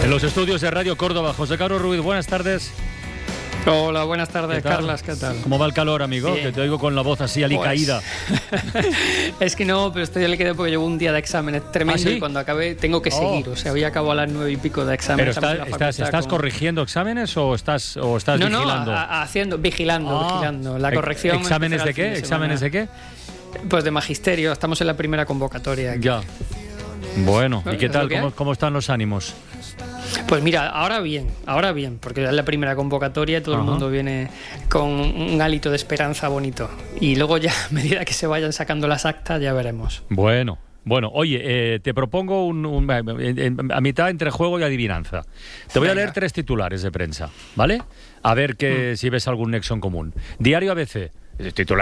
En los estudios de Radio Córdoba, José Carlos Ruiz, buenas tardes. Hola, buenas tardes, Carlas, ¿qué tal? ¿Cómo va el calor, amigo? Bien. Que te oigo con la voz así alicaída. Es que no, pero estoy liquidado porque llevo un día de exámenes tremendo. ¿Ah, sí? Y cuando acabe tengo que seguir. O sea, hoy acabo a las 9 y pico de exámenes. ¿Pero estás corrigiendo exámenes o estás vigilando? Vigilando. La corrección. ¿Exámenes de qué? ¿Exámenes de qué? Pues de magisterio, estamos en la primera convocatoria aquí. Ya. Bueno, ¿y qué ¿Es tal? lo que hay? ¿Cómo están los ánimos? Pues mira, ahora bien, porque es la primera convocatoria y todo el Ajá. mundo viene con un hálito de esperanza bonito. Y luego ya, a medida que se vayan sacando las actas, ya veremos. Bueno, oye, te propongo a mitad entre juego y adivinanza. Te voy a leer 3 titulares de prensa, ¿vale? A ver si ves algún nexo en común. Diario ABC, titular